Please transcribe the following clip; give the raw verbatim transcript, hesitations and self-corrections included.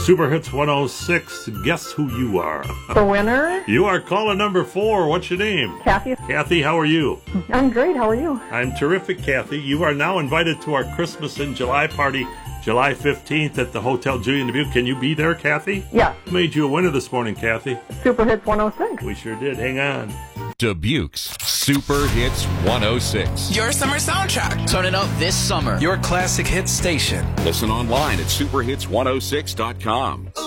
Super Hits one oh six, guess who you are? The winner? You are caller number four. What's your name? Kathy. Kathy, how are you? I'm great. How are you? I'm terrific, Kathy. You are now invited to our Christmas in July party, July fifteenth at the Hotel Julian Dubuque. Can you be there, Kathy? Yeah. Who made you a winner this morning, Kathy? Super Hits one oh six. We sure did. Hang on. Dubuque's Super Hits one oh six. Your summer soundtrack. Turn it up this summer. Your classic hit station. Listen online at super hits one oh six dot com.